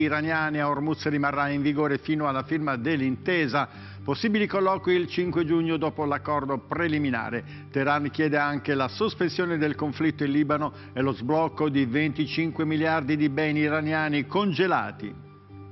iraniani a Hormuz rimarrà in vigore fino alla firma dell'intesa. Possibili colloqui il 5 giugno dopo l'accordo preliminare. Teheran chiede anche la sospensione del conflitto in Libano e lo sblocco di 25 miliardi di beni iraniani congelati.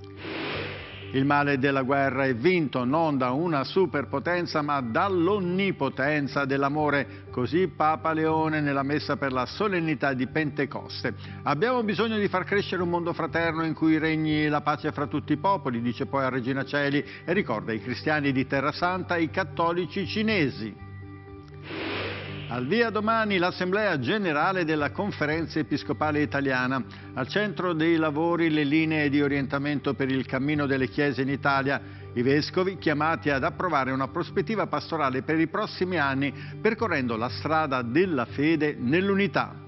Il male della guerra è vinto non da una superpotenza ma dall'onnipotenza dell'amore, così Papa Leone nella messa per la solennità di Pentecoste. Abbiamo bisogno di far crescere un mondo fraterno in cui regni la pace fra tutti i popoli, dice poi a Regina Coeli e ricorda i cristiani di Terra Santa e i cattolici cinesi. Al via domani l'Assemblea Generale della Conferenza Episcopale Italiana. Al centro dei lavori le linee di orientamento per il cammino delle chiese in Italia. I vescovi chiamati ad approvare una prospettiva pastorale per i prossimi anni, percorrendo la strada della fede nell'unità.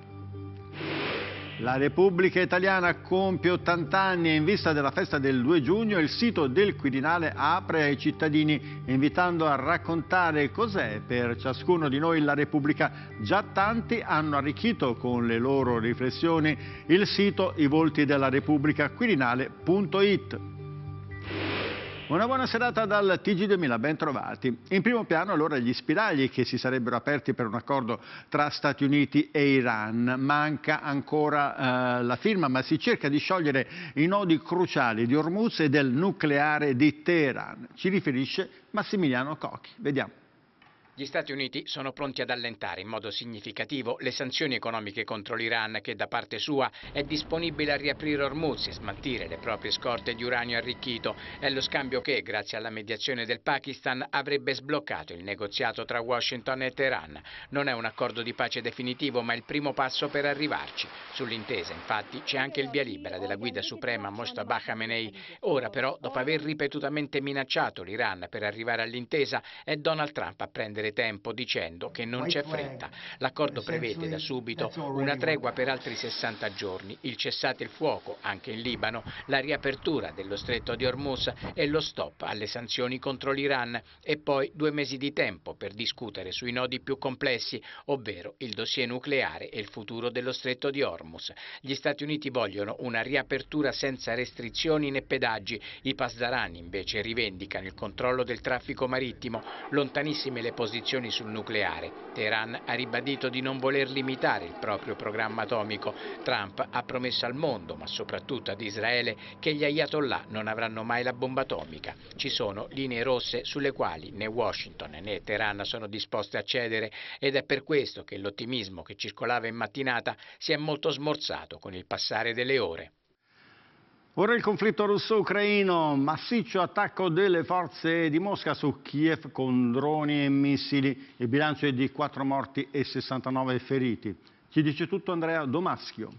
La Repubblica Italiana compie 80 anni e in vista della festa del 2 giugno il sito del Quirinale apre ai cittadini invitando a raccontare cos'è per ciascuno di noi la Repubblica. Già tanti hanno arricchito con le loro riflessioni il sito I volti della Repubblica, quirinale.it. Una buona serata dal TG2000, ben trovati. In primo piano allora gli spiragli che si sarebbero aperti per un accordo tra Stati Uniti e Iran. Manca ancora la firma, ma si cerca di sciogliere i nodi cruciali di Hormuz e del nucleare di Teheran. Ci riferisce Massimiliano Cocchi. Vediamo. Gli Stati Uniti sono pronti ad allentare in modo significativo le sanzioni economiche contro l'Iran, che da parte sua è disponibile a riaprire Hormuz e smaltire le proprie scorte di uranio arricchito. È lo scambio che, grazie alla mediazione del Pakistan, avrebbe sbloccato il negoziato tra Washington e Teheran. Non è un accordo di pace definitivo, ma il primo passo per arrivarci. Sull'intesa, infatti, c'è anche il via libera della guida suprema Mojtaba Khamenei. Ora però, dopo aver ripetutamente minacciato l'Iran per arrivare all'intesa, è Donald Trump a prendere tempo dicendo che non c'è fretta. L'accordo prevede da subito una tregua per altri 60 giorni, il cessate il fuoco anche in Libano, la riapertura dello stretto di Hormuz e lo stop alle sanzioni contro l'Iran e poi 2 mesi di tempo per discutere sui nodi più complessi, ovvero il dossier nucleare e il futuro dello stretto di Hormuz. Gli Stati Uniti vogliono una riapertura senza restrizioni né pedaggi, i pasdarani invece rivendicano il controllo del traffico marittimo, lontanissime le posizioni sul nucleare. Teheran ha ribadito di non voler limitare il proprio programma atomico. Trump ha promesso al mondo, ma soprattutto ad Israele, che gli ayatollah non avranno mai la bomba atomica. Ci sono linee rosse sulle quali né Washington né Teheran sono disposte a cedere ed è per questo che l'ottimismo che circolava in mattinata si è molto smorzato con il passare delle ore. Ora il conflitto russo-ucraino, massiccio attacco delle forze di Mosca su Kiev con droni e missili. Il bilancio è di 4 morti e 69 feriti. Ci dice tutto Andrea Domaschio.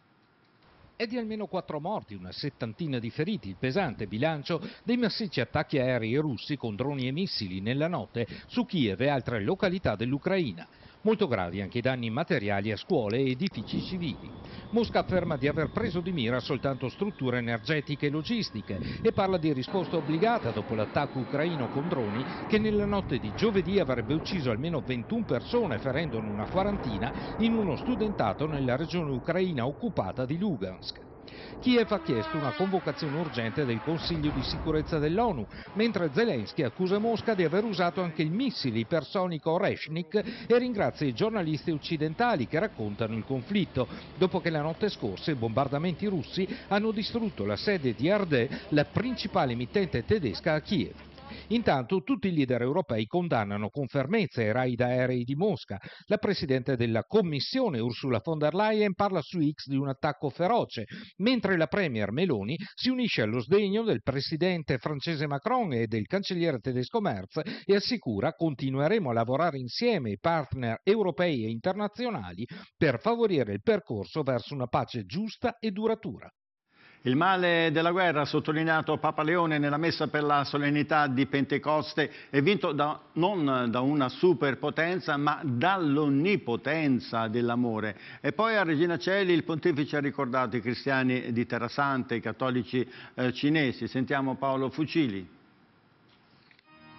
È di almeno 4 morti, una settantina di feriti, il pesante bilancio dei massicci attacchi aerei russi con droni e missili nella notte su Kiev e altre località dell'Ucraina. Molto gravi anche i danni materiali a scuole e edifici civili. Mosca afferma di aver preso di mira soltanto strutture energetiche e logistiche e parla di risposta obbligata dopo l'attacco ucraino con droni che nella notte di giovedì avrebbe ucciso almeno 21 persone, ferendone una quarantina in uno studentato nella regione ucraina occupata di Lugansk. Kiev ha chiesto una convocazione urgente del Consiglio di sicurezza dell'ONU, mentre Zelensky accusa Mosca di aver usato anche il missile ipersonico Oreshnik e ringrazia i giornalisti occidentali che raccontano il conflitto, dopo che la notte scorsa i bombardamenti russi hanno distrutto la sede di Ardè, la principale emittente tedesca a Kiev. Intanto tutti i leader europei condannano con fermezza i raid aerei di Mosca. La Presidente della Commissione Ursula von der Leyen parla su X di un attacco feroce, mentre la Premier Meloni si unisce allo sdegno del Presidente francese Macron e del Cancelliere tedesco Merz e assicura: continueremo a lavorare insieme ai partner europei e internazionali per favorire il percorso verso una pace giusta e duratura. Il male della guerra, ha sottolineato Papa Leone nella messa per la solennità di Pentecoste, è vinto non da una superpotenza, ma dall'onnipotenza dell'amore. E poi a Regina Coeli il pontefice ha ricordato i cristiani di Terra Santa, i cattolici cinesi. Sentiamo Paolo Fucili.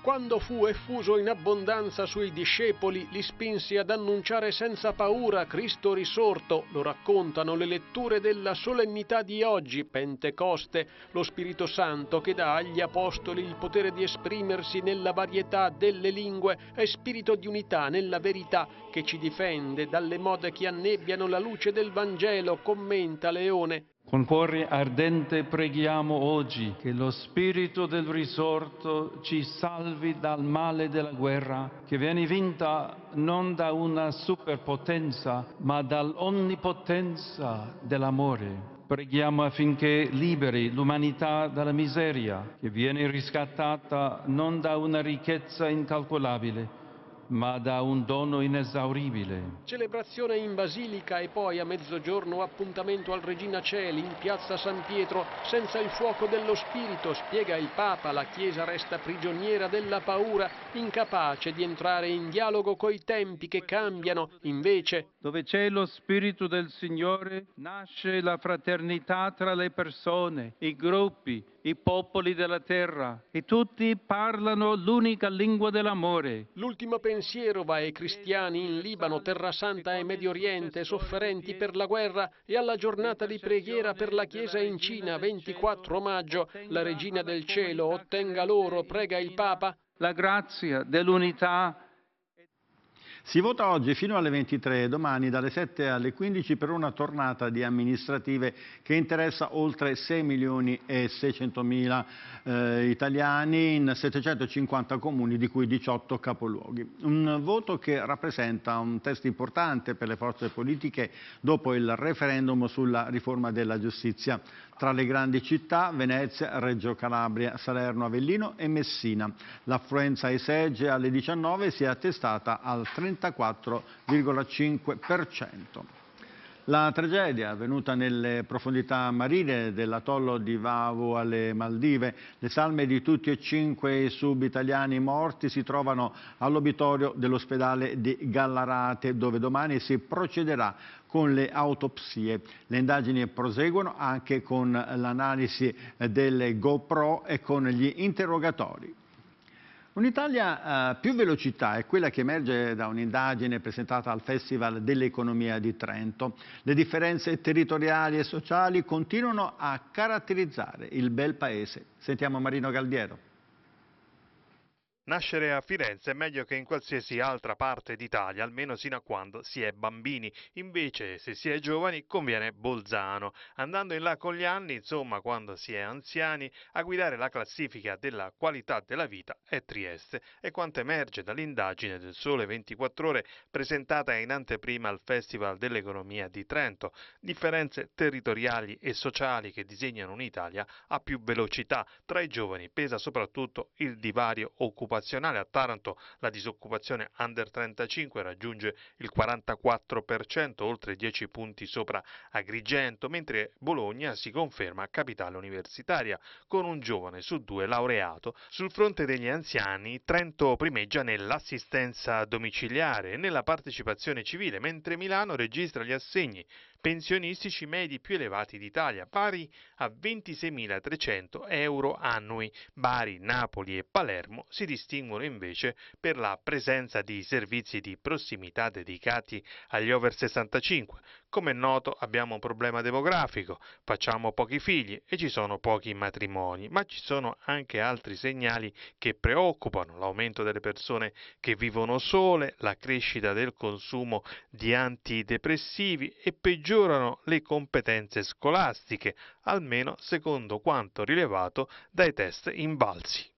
Quando fu effuso in abbondanza sui discepoli, li spinse ad annunciare senza paura Cristo risorto. Lo raccontano le letture della solennità di oggi, Pentecoste, lo Spirito Santo che dà agli apostoli il potere di esprimersi nella varietà delle lingue e spirito di unità nella verità che ci difende dalle mode che annebbiano la luce del Vangelo, commenta Leone. Con cuore ardente preghiamo oggi che lo Spirito del risorto ci salvi dal male della guerra, che viene vinta non da una superpotenza, ma dall'onnipotenza dell'amore. Preghiamo affinché liberi l'umanità dalla miseria, che viene riscattata non da una ricchezza incalcolabile, ma da un dono inesauribile. Celebrazione in Basilica e poi a mezzogiorno appuntamento al Regina Coeli in piazza San Pietro. Senza il fuoco dello Spirito, spiega il Papa, la Chiesa resta prigioniera della paura, incapace di entrare in dialogo coi tempi che cambiano. Invece, dove c'è lo Spirito del Signore, nasce la fraternità tra le persone, i gruppi, i popoli della terra, e tutti parlano l'unica lingua dell'amore. L'ultimo pensiero va ai cristiani in Libano, Terra Santa e Medio Oriente, sofferenti per la guerra, e alla giornata di preghiera per la Chiesa in Cina, 24 maggio. La Regina del Cielo ottenga loro, prega il Papa, la grazia dell'unità. Si vota oggi fino alle 23 e domani dalle 7 alle 15 per una tornata di amministrative che interessa oltre 6 milioni e 600 mila italiani in 750 comuni, di cui 18 capoluoghi. Un voto che rappresenta un test importante per le forze politiche dopo il referendum sulla riforma della giustizia. Tra le grandi città, Venezia, Reggio Calabria, Salerno, Avellino e Messina. L'affluenza ai seggi alle 19 si è attestata al 34,5%. La tragedia avvenuta nelle profondità marine dell'atollo di Vavu alle Maldive. Le salme di tutti e 5 i sub-italiani morti si trovano all'obitorio dell'ospedale di Gallarate, dove domani si procederà con le autopsie. Le indagini proseguono anche con l'analisi delle GoPro e con gli interrogatori. Un'Italia più velocità è quella che emerge da un'indagine presentata al Festival dell'Economia di Trento. Le differenze territoriali e sociali continuano a caratterizzare il bel paese. Sentiamo Marino Galdiero. Nascere a Firenze è meglio che in qualsiasi altra parte d'Italia, almeno sino a quando si è bambini. Invece, se si è giovani, conviene Bolzano. Andando in là con gli anni, insomma, quando si è anziani, a guidare la classifica della qualità della vita è Trieste. E quanto emerge dall'indagine del Sole 24 Ore presentata in anteprima al Festival dell'Economia di Trento. Differenze territoriali e sociali che disegnano un'Italia a più velocità. Tra i giovani pesa soprattutto il divario occupazionale. A Taranto la disoccupazione under 35 raggiunge il 44%, oltre 10 punti sopra Agrigento, mentre Bologna si conferma capitale universitaria, con un giovane su 2 laureato. Sul fronte degli anziani, Trento primeggia nell'assistenza domiciliare e nella partecipazione civile, mentre Milano registra gli assegni pensionistici medi più elevati d'Italia, pari a 26.300 euro annui. Bari, Napoli e Palermo si distinguono invece per la presenza di servizi di prossimità dedicati agli over 65. Come è noto abbiamo un problema demografico, facciamo pochi figli e ci sono pochi matrimoni, ma ci sono anche altri segnali che preoccupano: l'aumento delle persone che vivono sole, la crescita del consumo di antidepressivi e peggiorano le competenze scolastiche, almeno secondo quanto rilevato dai test Invalsi.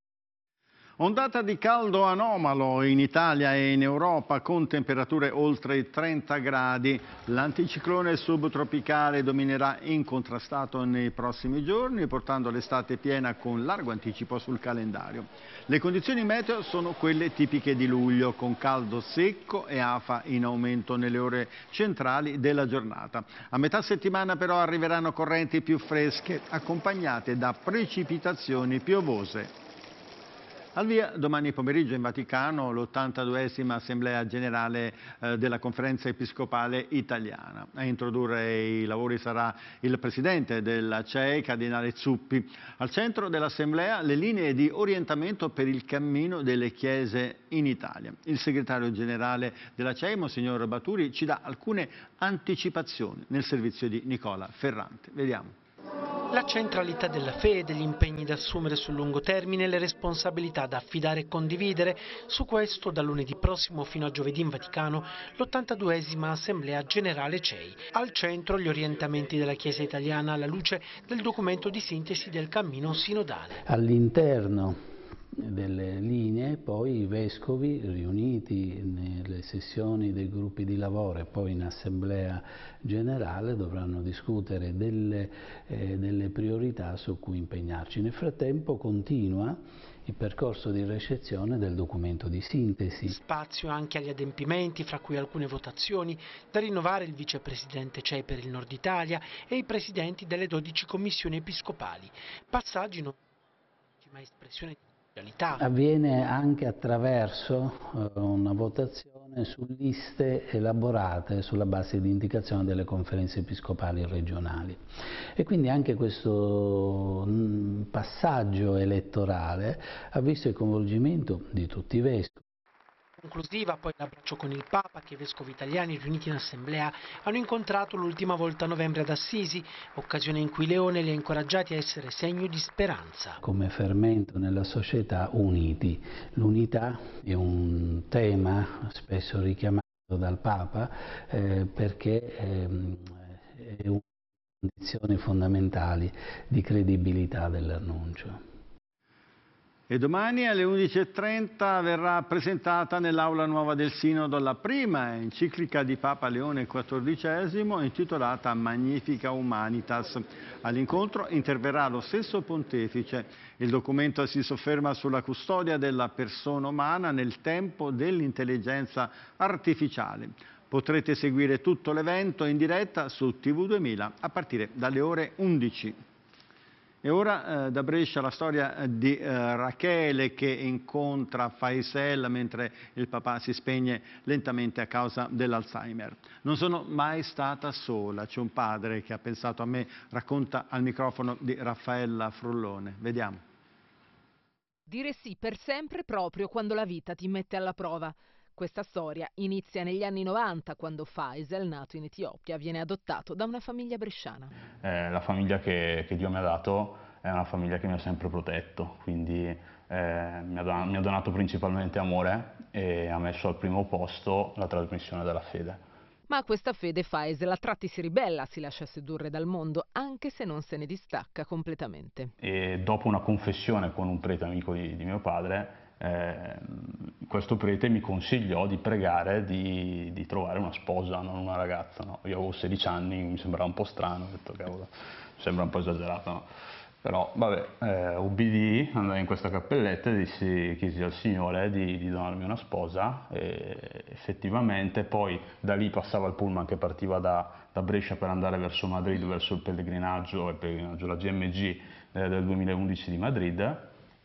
Ondata di caldo anomalo in Italia e in Europa con temperature oltre i 30 gradi. L'anticiclone subtropicale dominerà incontrastato nei prossimi giorni, portando l'estate piena con largo anticipo sul calendario. Le condizioni meteo sono quelle tipiche di luglio, con caldo secco e afa in aumento nelle ore centrali della giornata. A metà settimana però arriveranno correnti più fresche, accompagnate da precipitazioni piovose. Al via domani pomeriggio in Vaticano l'82esima Assemblea Generale della Conferenza Episcopale Italiana. A introdurre i lavori sarà il Presidente della CEI, Cardinale Zuppi. Al centro dell'Assemblea le linee di orientamento per il cammino delle chiese in Italia. Il Segretario Generale della CEI, Monsignor Baturi, ci dà alcune anticipazioni nel servizio di Nicola Ferrante. Vediamo. La centralità della fede, gli impegni da assumere sul lungo termine, le responsabilità da affidare e condividere. Su questo, da lunedì prossimo fino a giovedì in Vaticano, l'82esima Assemblea Generale CEI. Al centro gli orientamenti della Chiesa italiana alla luce del documento di sintesi del cammino sinodale. All'interno delle linee poi i vescovi riuniti nelle sessioni dei gruppi di lavoro e poi in assemblea generale dovranno discutere delle priorità su cui impegnarci. Nel frattempo continua il percorso di ricezione del documento di sintesi. Spazio anche agli adempimenti, fra cui alcune votazioni, da rinnovare il vicepresidente CEI per il Nord Italia e i presidenti delle 12 commissioni episcopali. Passaggi non ma espressione di avviene anche attraverso una votazione su liste elaborate sulla base di indicazione delle conferenze episcopali regionali. E quindi anche questo passaggio elettorale ha visto il coinvolgimento di tutti i vescovi. Conclusiva poi l'abbraccio con il Papa che i vescovi italiani riuniti in assemblea hanno incontrato l'ultima volta a novembre ad Assisi, occasione in cui Leone li ha incoraggiati a essere segno di speranza. Come fermento nella società uniti. L'unità è un tema spesso richiamato dal Papa perché è una delle condizioni fondamentali di credibilità dell'annuncio. E domani alle 11:30 verrà presentata nell'Aula Nuova del Sinodo la prima enciclica di Papa Leone XIV intitolata Magnifica Humanitas. All'incontro interverrà lo stesso pontefice. Il documento si sofferma sulla custodia della persona umana nel tempo dell'intelligenza artificiale. Potrete seguire tutto l'evento in diretta su TV2000 a partire dalle ore 11. E ora da Brescia la storia di Rachele che incontra Faisal mentre il papà si spegne lentamente a causa dell'Alzheimer. Non sono mai stata sola, c'è un padre che ha pensato a me, racconta al microfono di Raffaella Frullone. Vediamo. Dire sì per sempre proprio quando la vita ti mette alla prova. Questa storia inizia negli anni 90 quando Faisal, nato in Etiopia, viene adottato da una famiglia bresciana. La famiglia che Dio mi ha dato è una famiglia che mi ha sempre protetto, quindi mi ha donato principalmente amore e ha messo al primo posto la trasmissione della fede. Ma a questa fede Faisal a tratti si ribella, si lascia sedurre dal mondo, anche se non se ne distacca completamente. E dopo una confessione con un prete amico di mio padre, questo prete mi consigliò di pregare di trovare una sposa, non una ragazza. No? Io avevo 16 anni, mi sembrava un po' strano, ho detto cavolo, sembra un po' esagerato, no? Però vabbè, ubbidii, andai in questa cappelletta e chiesi al Signore di donarmi una sposa e effettivamente poi da lì passava il pullman che partiva da Brescia per andare verso Madrid, verso il pellegrinaggio, la GMG del 2011 di Madrid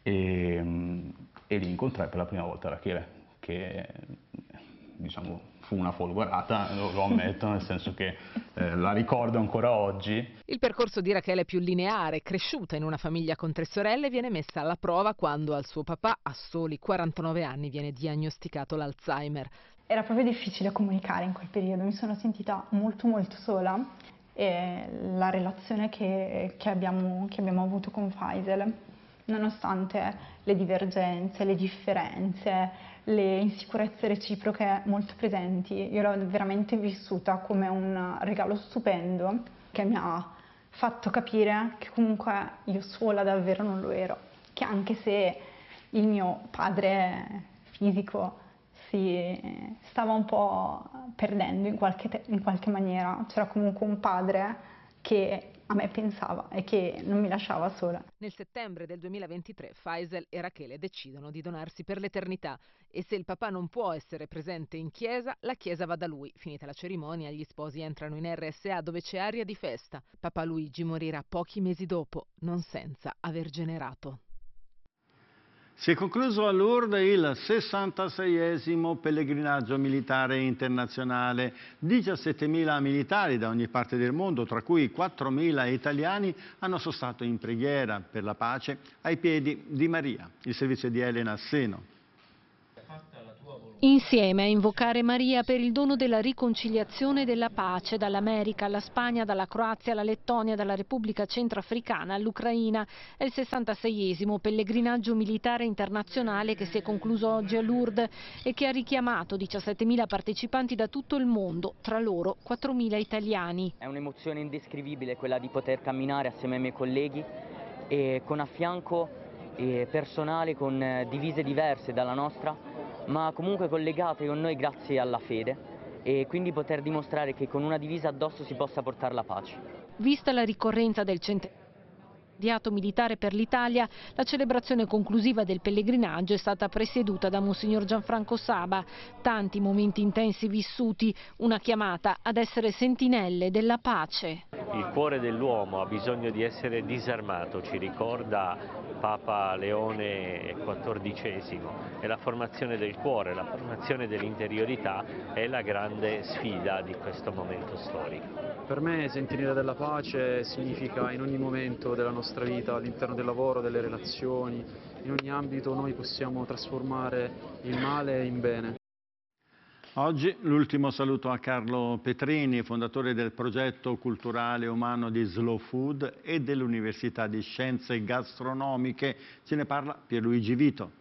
e lì incontrai per la prima volta Rachele, che diciamo fu una folgorata, lo ammetto, nel senso che la ricordo ancora oggi. Il percorso di Rachele è più lineare, cresciuta in una famiglia con 3 sorelle, viene messa alla prova quando al suo papà, a soli 49 anni, viene diagnosticato l'Alzheimer. Era proprio difficile comunicare in quel periodo, mi sono sentita molto sola e la relazione che abbiamo avuto con Faisal, nonostante le divergenze, le differenze, le insicurezze reciproche molto presenti, io l'ho veramente vissuta come un regalo stupendo che mi ha fatto capire che comunque io sola davvero non lo ero, che anche se il mio padre fisico si stava un po' perdendo in qualche maniera, c'era comunque un padre che a me pensava e che non mi lasciava sola. Nel settembre del 2023 Faisal e Rachele decidono di donarsi per l'eternità e se il papà non può essere presente in chiesa, la chiesa va da lui. Finita la cerimonia, gli sposi entrano in RSA dove c'è aria di festa. Papà Luigi morirà pochi mesi dopo, non senza aver generato. Si è concluso a Lourdes il 66esimo pellegrinaggio militare internazionale. 17.000 militari da ogni parte del mondo, tra cui 4.000 italiani, hanno sostato in preghiera per la pace ai piedi di Maria. Il servizio di Elena Seno. Insieme a invocare Maria per il dono della riconciliazione e della pace, dall'America alla Spagna, dalla Croazia alla Lettonia, dalla Repubblica Centrafricana all'Ucraina. È il 66esimo pellegrinaggio militare internazionale che si è concluso oggi a Lourdes e che ha richiamato 17.000 partecipanti da tutto il mondo, tra loro 4.000 italiani. È un'emozione indescrivibile quella di poter camminare assieme ai miei colleghi e con a fianco personale con divise diverse dalla nostra, ma comunque collegate con noi grazie alla fede, e quindi poter dimostrare che con una divisa addosso si possa portare la pace. Vista la ricorrenza del centenario militare per l'Italia, la celebrazione conclusiva del pellegrinaggio è stata presieduta da Monsignor Gianfranco Saba. Tanti momenti intensi vissuti, una chiamata ad essere sentinelle della pace. Il cuore dell'uomo ha bisogno di essere disarmato, ci ricorda Papa Leone XIV, e la formazione del cuore, la formazione dell'interiorità è la grande sfida di questo momento storico. Per me sentinella della pace significa in ogni momento della nostra vita, all'interno del lavoro, delle relazioni, in ogni ambito noi possiamo trasformare il male in bene. Oggi l'ultimo saluto a Carlo Petrini, fondatore del progetto culturale umano di Slow Food e dell'Università di Scienze Gastronomiche. Ce ne parla Pierluigi Vito.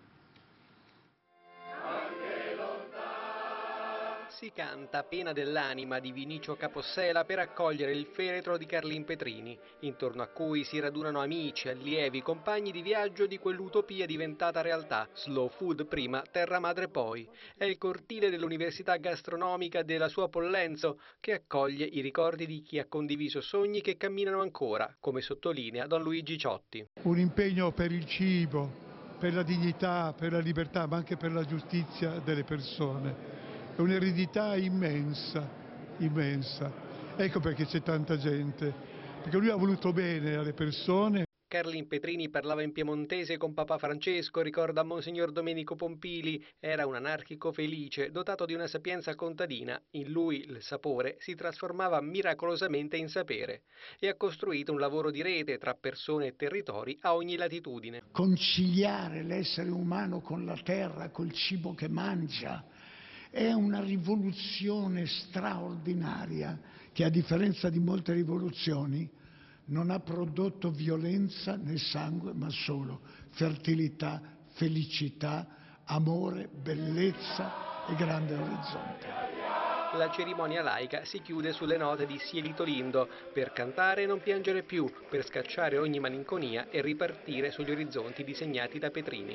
Si canta Pena dell'anima di Vinicio Capossela per accogliere il feretro di Carlin Petrini, intorno a cui si radunano amici, allievi, compagni di viaggio di quell'utopia diventata realtà. Slow Food prima, terra madre poi. È il cortile dell'Università Gastronomica della sua Pollenzo che accoglie i ricordi di chi ha condiviso sogni che camminano ancora, come sottolinea Don Luigi Ciotti. Un impegno per il cibo, per la dignità, per la libertà, ma anche per la giustizia delle persone. È un'eredità immensa, immensa. Ecco perché c'è tanta gente, perché lui ha voluto bene alle persone. Carlin Petrini parlava in piemontese con Papa Francesco, ricorda Monsignor Domenico Pompili. Era un anarchico felice, dotato di una sapienza contadina. In lui il sapore si trasformava miracolosamente in sapere e ha costruito un lavoro di rete tra persone e territori a ogni latitudine. Conciliare l'essere umano con la terra, col cibo che mangia, è una rivoluzione straordinaria che, a differenza di molte rivoluzioni, non ha prodotto violenza né sangue, ma solo fertilità, felicità, amore, bellezza e grande orizzonte. La cerimonia laica si chiude sulle note di Sielito Lindo, per cantare e non piangere più, per scacciare ogni malinconia e ripartire sugli orizzonti disegnati da Petrini.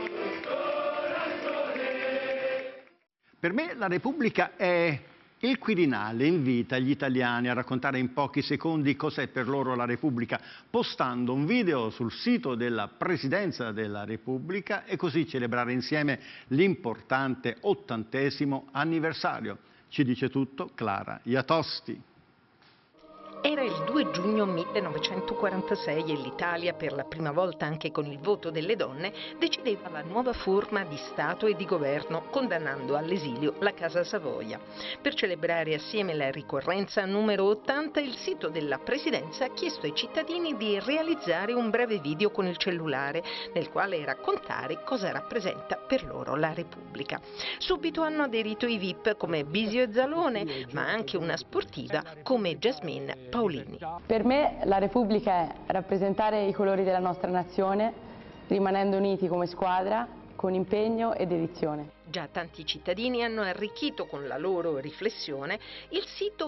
Per me la Repubblica è il Quirinale. Invita gli italiani a raccontare in pochi secondi cos'è per loro la Repubblica, postando un video sul sito della Presidenza della Repubblica e così celebrare insieme l'importante 80° anniversario. Ci dice tutto Clara Iatosti. Era il 2 giugno 1946 e l'Italia, per la prima volta anche con il voto delle donne, decideva la nuova forma di Stato e di governo, condannando all'esilio la Casa Savoia. Per celebrare assieme la ricorrenza numero 80, il sito della Presidenza ha chiesto ai cittadini di realizzare un breve video con il cellulare, nel quale raccontare cosa rappresenta per loro la Repubblica. Subito hanno aderito i VIP come Bisio e Zalone, ma anche una sportiva come Jasmine Paolini. Per me la Repubblica è rappresentare i colori della nostra nazione, rimanendo uniti come squadra, con impegno e dedizione. Già tanti cittadini hanno arricchito con la loro riflessione il sito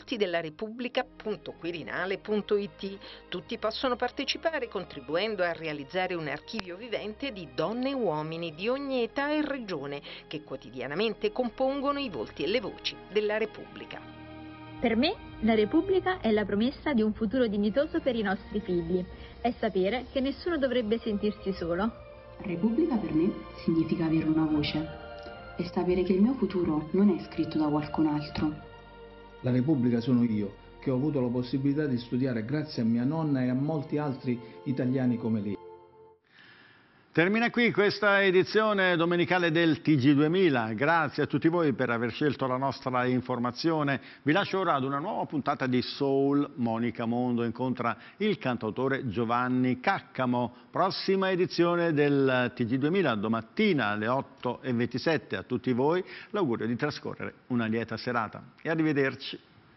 ivoltidellaRepubblica.quirinale.it. Tutti possono partecipare contribuendo a realizzare un archivio vivente di donne e uomini di ogni età e regione che quotidianamente compongono i volti e le voci della Repubblica. Per me la Repubblica è la promessa di un futuro dignitoso per i nostri figli. È sapere che nessuno dovrebbe sentirsi solo. Repubblica per me significa avere una voce e sapere che il mio futuro non è scritto da qualcun altro. La Repubblica sono io, che ho avuto la possibilità di studiare grazie a mia nonna e a molti altri italiani come lei. Termina qui questa edizione domenicale del TG2000. Grazie a tutti voi per aver scelto la nostra informazione. Vi lascio ora ad una nuova puntata di Soul. Monica Mondo incontra il cantautore Giovanni Caccamo. Prossima edizione del TG2000 domattina alle 8:27. A tutti voi l'augurio di trascorrere una lieta serata e arrivederci.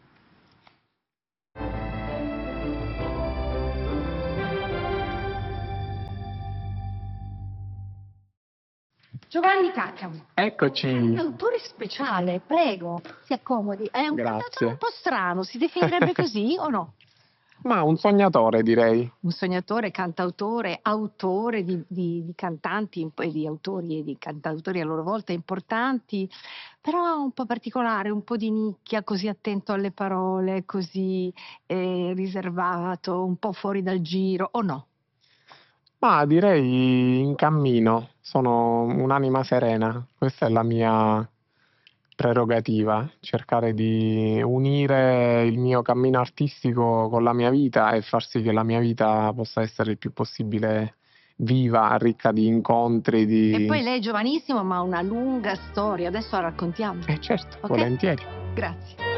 Giovanni Caccamo. Eccoci. Un autore speciale, prego, si accomodi. È un cantautore un po' strano, si definirebbe così o no? Ma un sognatore, direi. Un sognatore, cantautore, autore di cantanti e di autori e di cantautori a loro volta importanti, però un po' particolare, un po' di nicchia, così attento alle parole, così riservato, un po' fuori dal giro, o no? Ma direi in cammino. Sono un'anima serena. Questa è la mia prerogativa, cercare di unire il mio cammino artistico con la mia vita e far sì che la mia vita possa essere il più possibile viva, ricca di incontri, E poi lei è giovanissimo, ma ha una lunga storia, adesso la raccontiamo. Certo, Ok? volentieri. Grazie.